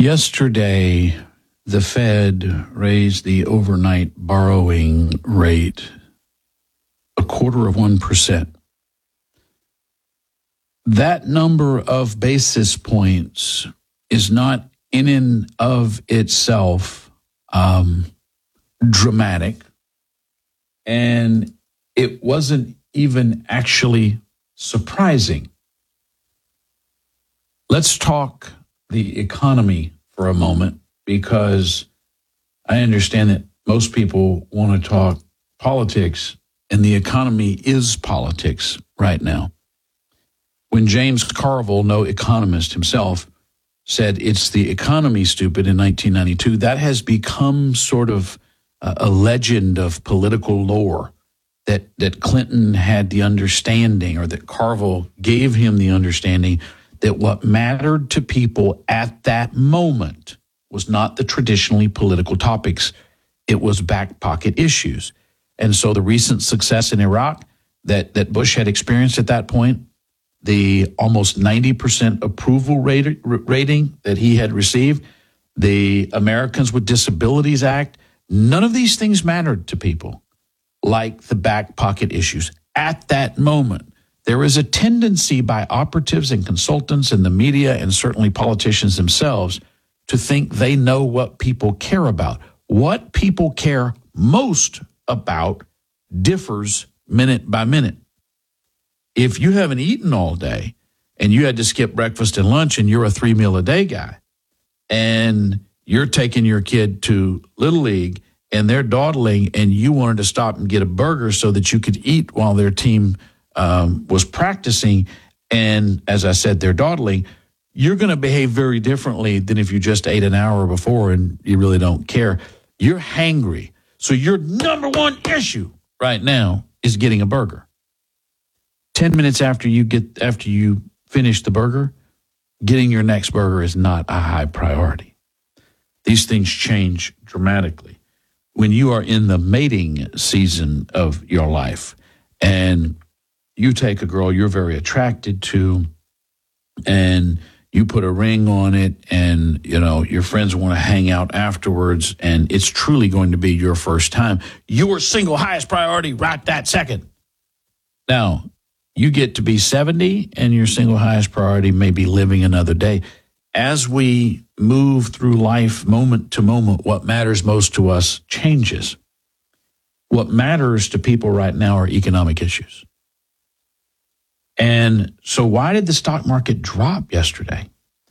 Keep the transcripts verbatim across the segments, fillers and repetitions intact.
Yesterday, the Fed raised the overnight borrowing rate a quarter of one percent. That number of basis points is not in and of itself um, dramatic, and it wasn't even actually surprising. Let's talk the economy for a moment, because I understand that most people want to talk politics, and the economy is politics right now. When James Carville, no economist himself, said it's the economy, stupid, in nineteen ninety-two, that has become sort of a, a legend of political lore, that, that Clinton had the understanding, or that Carville gave him the understanding, that what mattered to people at that moment was not the traditionally political topics. It was back pocket issues. And so the recent success in Iraq that, that Bush had experienced at that point, the almost ninety percent approval rate, rating that he had received, the Americans with Disabilities Act, none of these things mattered to people like the back pocket issues at that moment. There is a tendency by operatives and consultants and the media, and certainly politicians themselves, to think they know what people care about. What people care most about differs minute by minute. If you haven't eaten all day and you had to skip breakfast and lunch and you're a three meal a day guy, and you're taking your kid to Little League and they're dawdling, and you wanted to stop and get a burger so that you could eat while their team Um, was practicing, and as I said, they're dawdling, you're going to behave very differently than if you just ate an hour before and you really don't care. You're hangry. So your number one issue right now is getting a burger. Ten minutes after you get after you finish the burger, getting your next burger is not a high priority. These things change dramatically. When you are in the mating season of your life, and you take a girl you're very attracted to, and you put a ring on it, and, you know, your friends want to hang out afterwards, and it's truly going to be your first time. Your single highest priority right that second. Now, you get to be seventy, and your single highest priority may be living another day. As we move through life moment to moment, what matters most to us changes. What matters to people right now are economic issues. And so why did the stock market drop yesterday?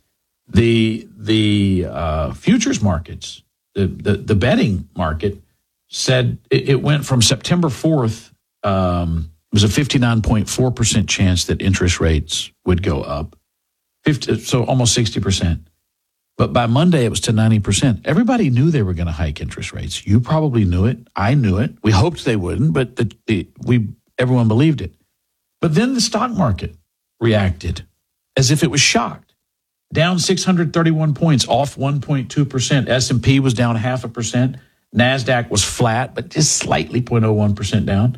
The the uh, futures markets, the, the, the betting market, said it, it went from September fourth, um, it was a fifty-nine point four percent chance that interest rates would go up, fifty, so almost sixty percent. But by Monday, it was to ninety percent. Everybody knew they were going to hike interest rates. You probably knew it. I knew it. We hoped they wouldn't, but the, the, we everyone believed it. But then the stock market reacted as if it was shocked. Down six hundred thirty-one points, off one point two percent. S and P was down half a percent. NASDAQ was flat, but just slightly zero point zero one percent down.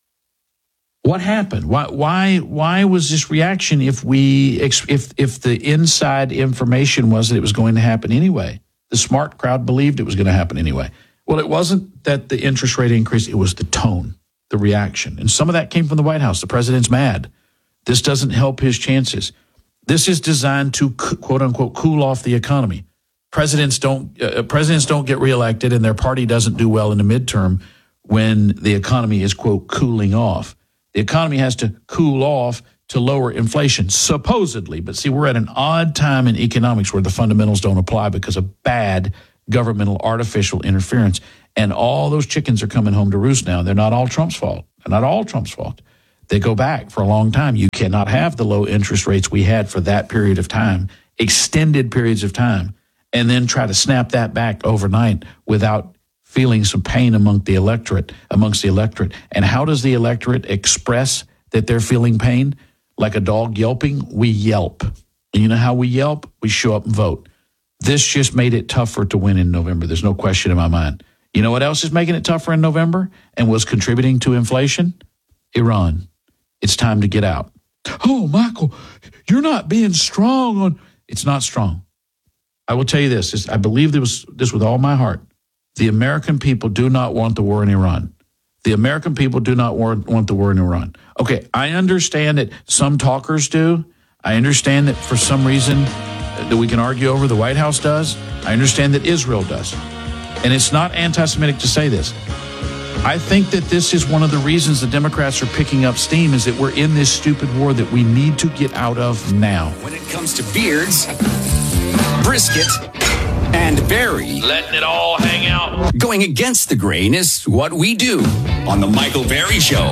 What happened? Why why why was this reaction if we if if the inside information was that it was going to happen anyway? The smart crowd believed it was going to happen anyway. Well, it wasn't that the interest rate increased, it was the tone, the reaction. And some of that came from the White House. The president's mad. This doesn't help his chances. This is designed to, quote unquote, cool off the economy. Presidents don't uh, presidents don't get reelected, and their party doesn't do well in the midterm when the economy is, quote, cooling off. The economy has to cool off to lower inflation, supposedly. But see, we're at an odd time in economics where the fundamentals don't apply because of bad governmental artificial interference. And all those chickens are coming home to roost now. They're not all Trump's fault. They're not all Trump's fault. They go back for a long time. You cannot have the low interest rates we had for that period of time, extended periods of time, and then try to snap that back overnight without feeling some pain among the electorate, amongst the electorate. And how does the electorate express that they're feeling pain? Like a dog yelping, we yelp. And you know how we yelp? We show up and vote. This just made it tougher to win in November. There's no question in my mind. You know what else is making it tougher in November and was contributing to inflation? Iran. It's time to get out. Oh, Michael, you're not being strong on. It's not strong. I will tell you this, this I believe this, this with all my heart. The American people do not want the war in Iran. The American people do not want, want the war in Iran. Okay, I understand that some talkers do. I understand that for some reason that we can argue over, the White House does. I understand that Israel does. And it's not anti-Semitic to say this. I think that this is one of the reasons the Democrats are picking up steam, is that we're in this stupid war that we need to get out of now. When it comes to beards, brisket, and Barry, letting it all hang out. Going against the grain is what we do on The Michael Barry Show.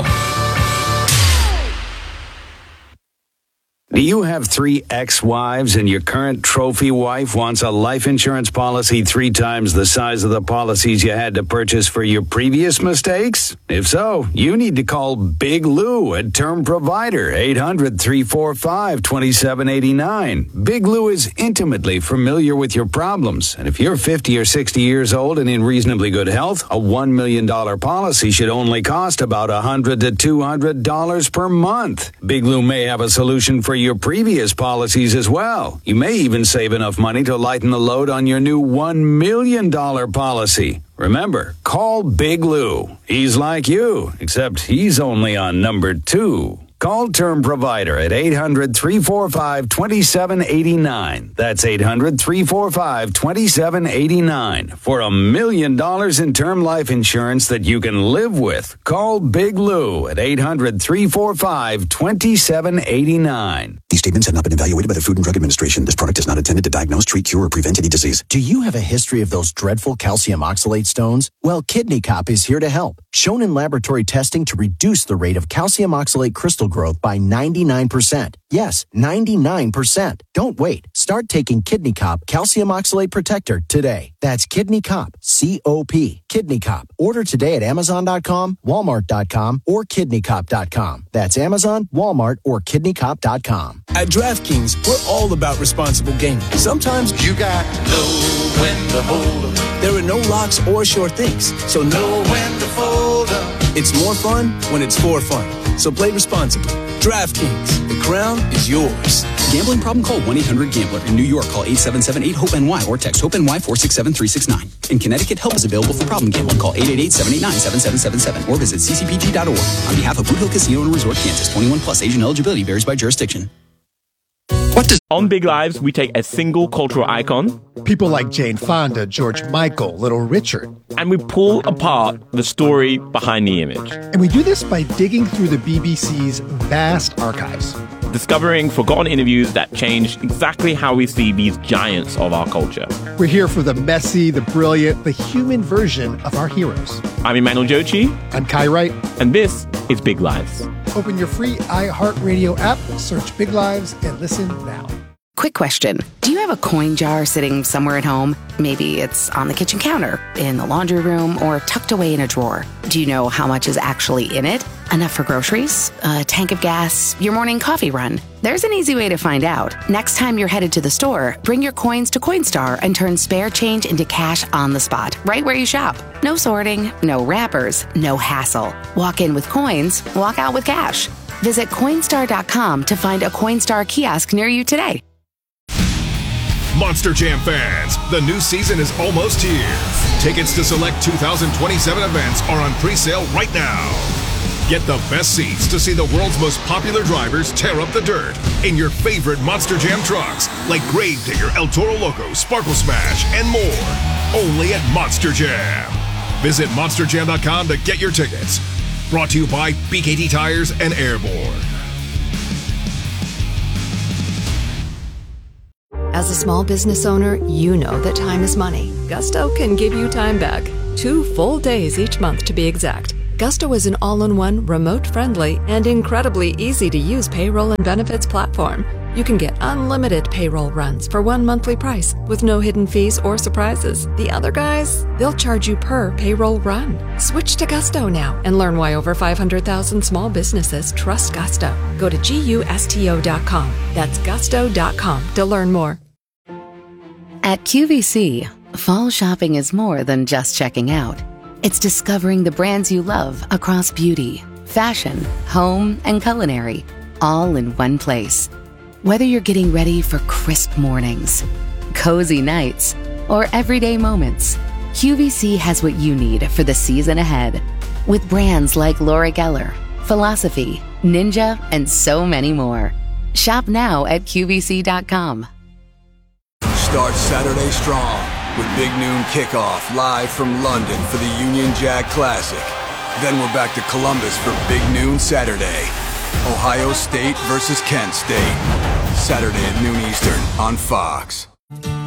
Do you have three ex-wives and your current trophy wife wants a life insurance policy three times the size of the policies you had to purchase for your previous mistakes? If so, you need to call Big Lou at Term Provider, eight hundred, three four five, two seven eight nine. Big Lou is intimately familiar with your problems, and if you're fifty or sixty years old and in reasonably good health, a one million dollars policy should only cost about one hundred to two hundred dollars per month. Big Lou may have a solution for you your previous policies as well. You may even save enough money to lighten the load on your new one million dollars policy. Remember, call Big Lou. He's like you, except he's only on number two. Call Term Provider at eight hundred, three four five, two seven eight nine. That's eight hundred, three four five, two seven eight nine. For a million dollars in term life insurance that you can live with. Call Big Lou at eight hundred, three four five, two seven eight nine. These statements have not been evaluated by the Food and Drug Administration. This product is not intended to diagnose, treat, cure, or prevent any disease. Do you have a history of those dreadful calcium oxalate stones? Well, Kidney Cop is here to help. Shown in laboratory testing to reduce the rate of calcium oxalate crystal growth by ninety-nine percent. Yes, ninety-nine percent. Don't wait. Start taking Kidney Cop Calcium Oxalate Protector today. That's Kidney Cop, C O P, Kidney Cop. Order today at amazon dot com, walmart dot com, or kidney cop dot com. That's Amazon, Walmart, or kidney cop dot com. At DraftKings, we're all about responsible gaming. Sometimes you got to know when to hold up. There are no locks or sure things, so know when to fold up. It's more fun when it's for fun. So play responsibly. DraftKings, the crown is yours. Gambling problem? Call one eight hundred gambler. In New York, call eight seven seven eight hope N Y or text HOPE-NY four six seven three six nine. In Connecticut, help is available for problem gambling. Call eight eight eight, seven eight nine, seven seven seven seven or visit c c p g dot org. On behalf of Boot Hill Casino and Resort, Kansas, twenty-one plus, Asian eligibility varies by jurisdiction. What does On Big Lives, we take a single cultural icon, people like Jane Fonda, George Michael, Little Richard, and we pull apart the story behind the image. And we do this by digging through the B B C's vast archives, discovering forgotten interviews that change exactly how we see these giants of our culture. We're here for the messy, the brilliant, the human version of our heroes. I'm Emmanuel Jochi. I'm Kai Wright. And this is Big Lives. Open your free iHeartRadio app, search Big Lives, and listen now. Quick question. Do you have a coin jar sitting somewhere at home? Maybe it's on the kitchen counter, in the laundry room, or tucked away in a drawer. Do you know how much is actually in it? Enough for groceries? A tank of gas? Your morning coffee run? There's an easy way to find out. Next time you're headed to the store, bring your coins to Coinstar and turn spare change into cash on the spot, right where you shop. No sorting, no wrappers, no hassle. Walk in with coins, walk out with cash. Visit Coinstar dot com to find a Coinstar kiosk near you today. Monster Jam fans, the new season is almost here. Tickets to select two thousand twenty-seven events are on pre-sale right now. Get the best seats to see the world's most popular drivers tear up the dirt in your favorite Monster Jam trucks, like Gravedigger, El Toro Loco, Sparkle Smash, and more. Only at Monster Jam. Visit monster jam dot com to get your tickets. Brought to you by B K T Tires and Airborne. As a small business owner, you know that time is money. Gusto can give you time back. Two full days each month, to be exact. Gusto is an all-in-one, remote-friendly, and incredibly easy-to-use payroll and benefits platform. You can get unlimited payroll runs for one monthly price with no hidden fees or surprises. The other guys, they'll charge you per payroll run. Switch to Gusto now and learn why over five hundred thousand small businesses trust Gusto. Go to gusto dot com. That's gusto dot com to learn more. At Q V C, fall shopping is more than just checking out. It's discovering the brands you love across beauty, fashion, home, and culinary, all in one place. Whether you're getting ready for crisp mornings, cozy nights, or everyday moments, Q V C has what you need for the season ahead. With brands like Laura Geller, Philosophy, Ninja, and so many more. Shop now at Q V C dot com. Start Saturday strong with Big Noon Kickoff live from London for the Union Jack Classic. Then we're back to Columbus for Big Noon Saturday. Ohio State versus Kent State. Saturday at noon Eastern on Fox.